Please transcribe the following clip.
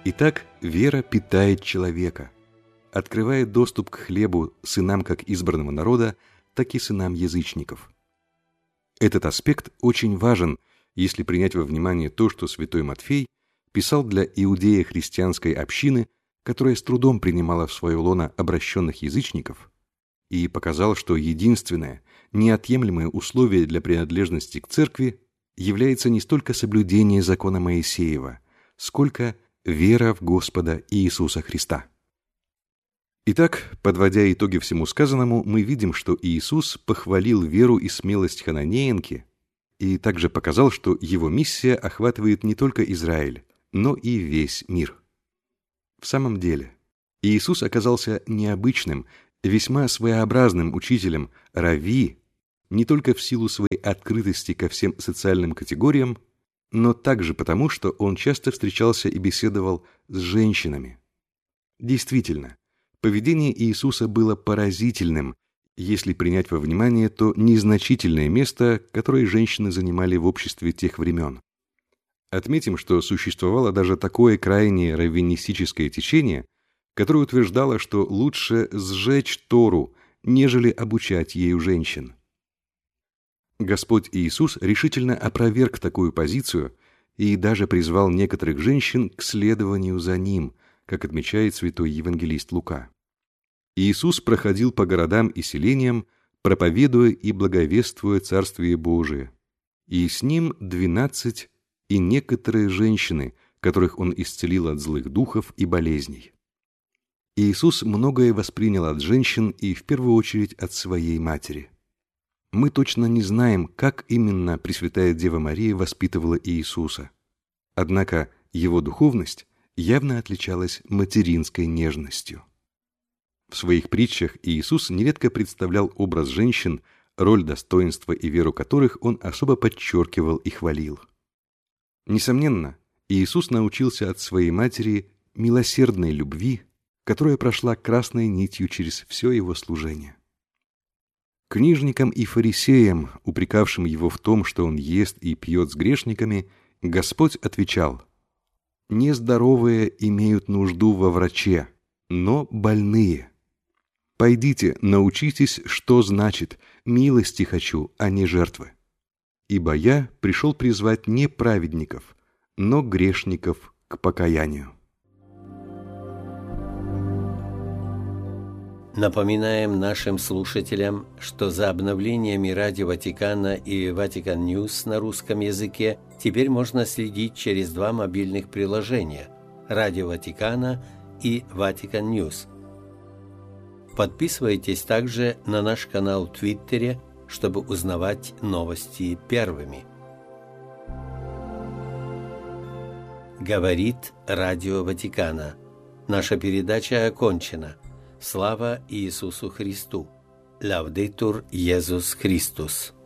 Итак, вера питает человека, открывает доступ к хлебу сынам как избранного народа, так и сынам язычников. Этот аспект очень важен, если принять во внимание то, что святой Матфей писал для иудея-христианской общины, которая с трудом принимала в свое лоно обращенных язычников, и показал, что единственное, неотъемлемое условие для принадлежности к церкви является не столько соблюдение закона Моисеева, сколько вера в Господа Иисуса Христа. Итак, подводя итоги всему сказанному, мы видим, что Иисус похвалил веру и смелость хананеянки и также показал, что его миссия охватывает не только Израиль, но и весь мир. В самом деле, Иисус оказался необычным, весьма своеобразным учителем, равви, не только в силу своей открытости ко всем социальным категориям, но также потому, что он часто встречался и беседовал с женщинами. Действительно, поведение Иисуса было поразительным, если принять во внимание то незначительное место, которое женщины занимали в обществе тех времен. Отметим, что существовало даже такое крайнее раввинистическое течение, которое утверждало, что лучше сжечь Тору, нежели обучать ею женщин. Господь Иисус решительно опроверг такую позицию и даже призвал некоторых женщин к следованию за Ним, как отмечает святой евангелист Лука. Иисус проходил по городам и селениям, проповедуя и благовествуя Царствие Божие, и с Ним 12 и некоторые женщины, которых Он исцелил от злых духов и болезней. Иисус многое воспринял от женщин и в первую очередь от своей матери. Мы точно не знаем, как именно Пресвятая Дева Мария воспитывала Иисуса. Однако его духовность явно отличалась материнской нежностью. В своих притчах Иисус нередко представлял образ женщин, роль, достоинства и веру которых Он особо подчеркивал и хвалил. Несомненно, Иисус научился от своей матери милосердной любви, которая прошла красной нитью через все его служение. Книжникам и фарисеям, упрекавшим его в том, что он ест и пьет с грешниками, Господь отвечал: «Нездоровые имеют нужду во враче, но больные. Пойдите, научитесь, что значит «милости хочу, а не жертвы». Ибо я пришел призвать не праведников, но грешников к покаянию». Напоминаем нашим слушателям, что за обновлениями Радио Ватикана и Vatican News на русском языке теперь можно следить через 2 мобильных приложения – Радио Ватикана и Vatican News. Подписывайтесь также на наш канал в Твиттере, чтобы узнавать новости первыми. Говорит Радио Ватикана. Наша передача окончена. Слава Иисусу Христу! Лаудетур Иисус Христос!